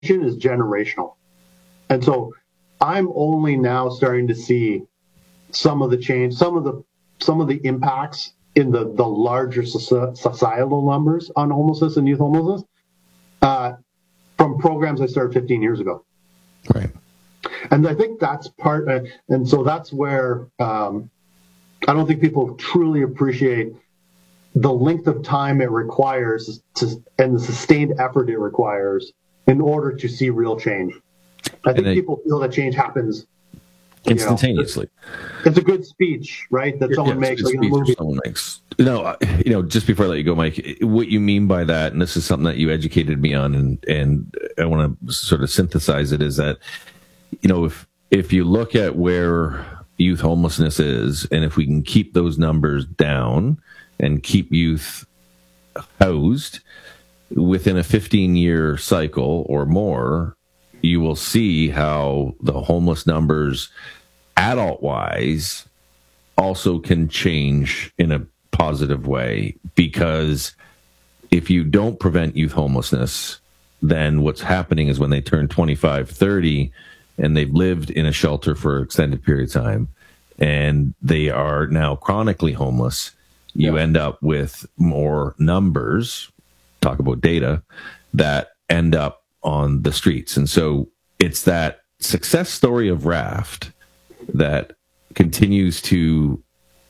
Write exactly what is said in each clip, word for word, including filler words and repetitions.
is generational. And so I'm only now starting to see some of the change, some of the some of the impacts in the, the larger societal numbers on homelessness and youth homelessness uh, from programs I started fifteen years ago. Right. And I think that's part, uh, and so that's where um, I don't think people truly appreciate the length of time it requires to, and the sustained effort it requires in order to see real change. I think they, people feel that change happens instantaneously. You know, it's, it's a good speech, right? That someone yeah, makes. Like a movie. Someone makes. No, you know, just before I let you go, Mike, what you mean by that, and this is something that you educated me on, and and I want to sort of synthesize it, is that, you know, if if you look at where youth homelessness is, and if we can keep those numbers down and keep youth housed within a fifteen-year cycle or more, you will see how the homeless numbers, adult-wise, also can change in a positive way. Because if you don't prevent youth homelessness, then what's happening is when they turn twenty-five, thirty, and they've lived in a shelter for an extended period of time, and they are now chronically homeless, you yeah. end up with more numbers, talk about data, that end up on the streets. And so it's that success story of Raft that continues to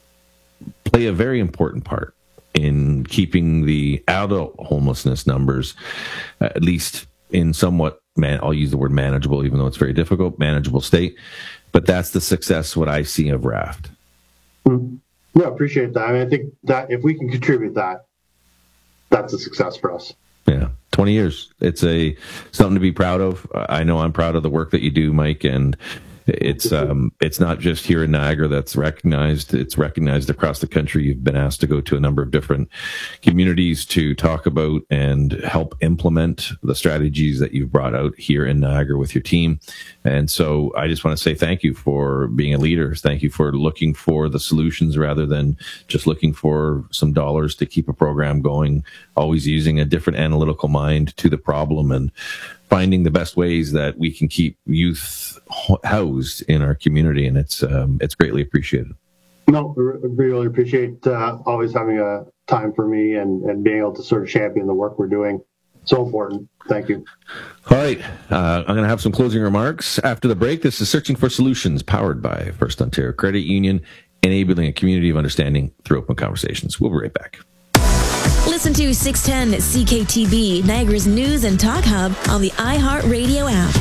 play a very important part in keeping the adult homelessness numbers, uh, at least in somewhat, man, I'll use the word manageable, even though it's very difficult, manageable state. But that's the success, what I see of Raft. Mm-hmm. Yeah, appreciate that. I mean, I think that if we can contribute that, that's a success for us. Yeah. twenty years. It's a something to be proud of. I know I'm proud of the work that you do, Mike, and it's um, it's not just here in Niagara that's recognized. It's recognized across the country. You've been asked to go to a number of different communities to talk about and help implement the strategies that you've brought out here in Niagara with your team. And so I just want to say thank you for being a leader. Thank you for looking for the solutions rather than just looking for some dollars to keep a program going, always using a different analytical mind to the problem and finding the best ways that we can keep youth housed in our community. And it's um, it's greatly appreciated. No, we really appreciate uh, always having a time for me and, and being able to sort of champion the work we're doing. So important. Thank you. All right. Uh, I'm going to have some closing remarks after the break. This is Searching for Solutions, powered by First Ontario Credit Union, enabling a community of understanding through open conversations. We'll be right back. Listen to six ten C K T B, Niagara's news and talk hub, on the iHeartRadio app.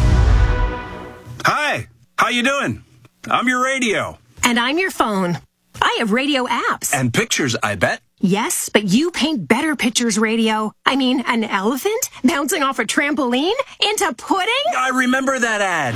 Hi, how you doing? I'm your radio. And I'm your phone. I have radio apps. And pictures, I bet. Yes, but you paint better pictures, radio. I mean, an elephant bouncing off a trampoline into pudding? I remember that ad.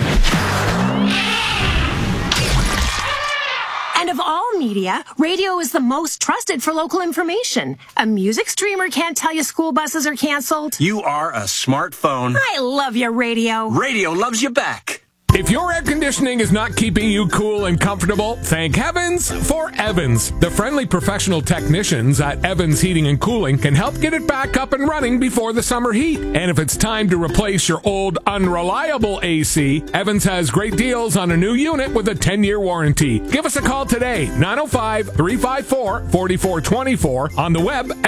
And of all media, radio is the most trusted for local information. A music streamer can't tell you school buses are canceled. You are a smartphone. I love your radio. Radio loves you back. If your air conditioning is not keeping you cool and comfortable, thank heavens for Evans. The friendly professional technicians at Evans Heating and Cooling can help get it back up and running before the summer heat. And if it's time to replace your old unreliable A C, Evans has great deals on a new unit with a ten-year warranty. Give us a call today, nine oh five, three five four, four four two four, on the web